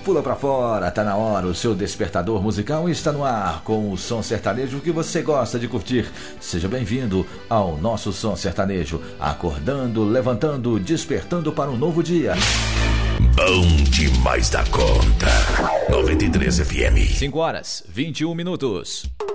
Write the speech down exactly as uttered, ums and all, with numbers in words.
Pula pra fora, tá na hora, o seu despertador musical está no ar com o som sertanejo que você gosta de curtir. Seja bem-vindo ao nosso som sertanejo, acordando, levantando, despertando para um novo dia. Bom demais da conta. noventa e três F M. cinco horas, vinte e um minutos.